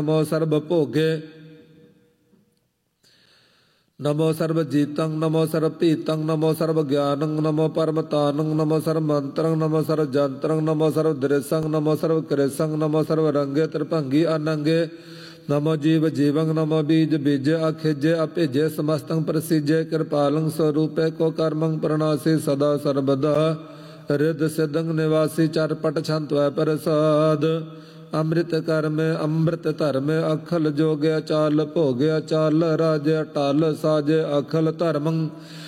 ਨਮੋ ਸਰਬ ਭੋਗੇ ਨਮੋ ਸਰਬ ਜੀਤੰ ਨਮੋ ਸਰਬ ਭੀਤੰ ਨਮੋ ਸਰਬ ਗਿਆਨੰ ਨਮੋ ਪਰਮਤਾਨੰ ਨਮੋ ਸਰਬ ਮੰਤਰੰ ਨਮੋ ਸਰਬ ਜੰਤਰੰ ਨਮੋ ਸਰਬ ਦ੍ਰਿਸੰ ਨਮੋ ਸਰਬ ਕ੍ਰਿਸੰ ਨਮੋ ਸਰਬ ਰੰਗੇ ਤ੍ਰਿਭੰਗੀ ਅਨੰਗੇ ਨਮੋ ਜੀਵ ਜੀਵੰ ਨਮੋ ਬੀਜ ਬੀਜੇ ਅਖਿਜੇ ਅਭਿਜੇ ਸਮਸਤੰ ਪ੍ਰਸਿਜੇ ਕਿਰਪਾਲੰ ਸਰੂਪੇ ਕੋ ਕਰਮੰ ਪ੍ਰਣਾਸੀ ਸਦਾ ਸਰਬਦਾ ਰਿਦ ਸਿਦੰ ਨਿਵਾਸੀ ਚਰਪਟ ਛੰਤਵੈ ਪ੍ਰਸਾਦ ਅੰਮ੍ਰਿਤ ਕਰਮੇ ਅੰਮ੍ਰਿਤ ਧਰਮੇ ਅਖਲ ਜੋਗਿ ਚਾਲ ਭੋਗਿ ਚਾਲ ਰਾਜੇ ਟਲ ਸਾਜੇ ਅਖਲ ਧਰਮੰ